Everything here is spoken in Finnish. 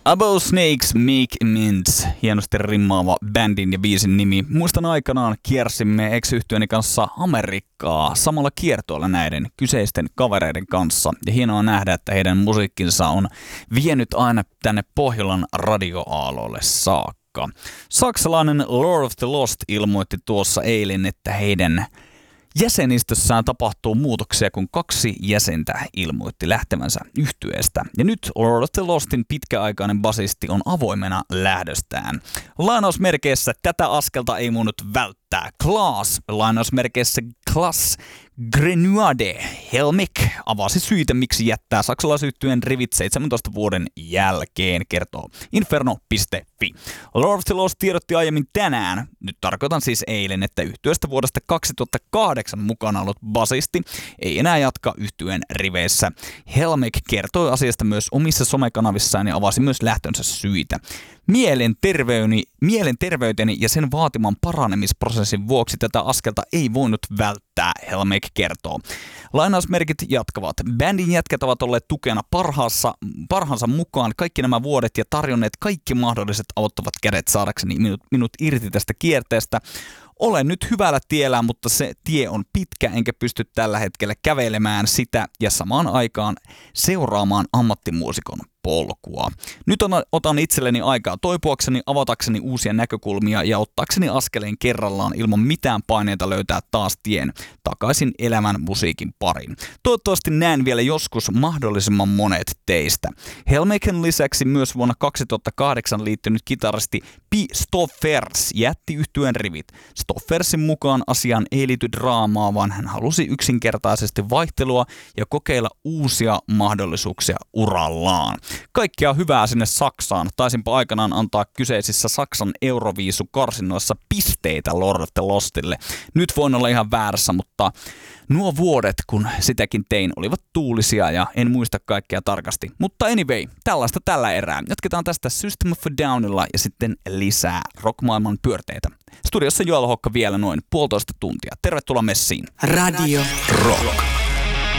Above Snakes Make Mints, hienosti rimmaava bändin ja biisin nimi. Muistan aikanaan kiersimme ex-yhtiöni kanssa Amerikkaa samalla kiertoilla näiden kyseisten kavereiden kanssa. Ja hienoa nähdä, että heidän musiikkinsa on vienyt aina tänne Pohjolan radioaaloille saakka. Saksalainen Lord of the Lost ilmoitti tuossa eilen, että heidän jäsenistössään tapahtuu muutoksia, kun 2 jäsentä ilmoitti lähtevänsä yhtyeestä. Ja nyt Lord of the Lostin pitkäaikainen basisti on avoimena lähdöstään. Lainausmerkeissä tätä askelta ei mun nyt välttää. Klaas, lainausmerkeissä Klaas Grenuade Helmik avasi syitä, miksi jättää saksalaisyhtyeen rivit 17 vuoden jälkeen, kertoo Inferno.fi. Lord of the Lost tiedotti aiemmin tänään, nyt tarkoitan siis eilen, että yhtyeestä vuodesta 2008 mukana ollut basisti ei enää jatka yhtyeen riveissä. Helmik kertoi asiasta myös omissa somekanavissaan ja avasi myös lähtönsä syitä. Mielenterveyteni ja sen vaatiman paranemisprosessin vuoksi tätä askelta ei voinut välttää, Helmik kertoo. Lainausmerkit jatkavat. Bändin jätkät ovat olleet tukena parhaansa mukaan kaikki nämä vuodet ja tarjonneet kaikki mahdolliset auttavat kädet saadakseni minut irti tästä kierteestä. Olen nyt hyvällä tiellä, mutta se tie on pitkä, enkä pysty tällä hetkellä kävelemään sitä ja samaan aikaan seuraamaan ammattimuusikon polkua. Nyt otan itselleni aikaa toipuakseni, avatakseni uusia näkökulmia ja ottaakseni askeleen kerrallaan ilman mitään paineita löytää taas tien takaisin elämän musiikin pariin. Toivottavasti näen vielä joskus mahdollisimman monet teistä. Helmiken lisäksi myös vuonna 2008 liittynyt kitaristi Pi Stoffers jätti yhtyeen rivit. Stoffersin mukaan asiaan ei liity draamaa, vaan hän halusi yksinkertaisesti vaihtelua ja kokeilla uusia mahdollisuuksia urallaan. Kaikkea hyvää sinne Saksaan. Taisinpa aikanaan antaa kyseisissä Saksan Euroviisu-karsinnoissa pisteitä Lord of the Lostille. Nyt voin olla ihan väärässä, mutta nuo vuodet, kun sitäkin tein, olivat tuulisia ja en muista kaikkea tarkasti. Mutta anyway, tällaista tällä erää. Jatketaan tästä System of a Downilla ja sitten lisää rockmaailman pyörteitä. Studiossa Joel Hokka vielä noin 1,5 tuntia. Tervetuloa messiin. Radio Rock.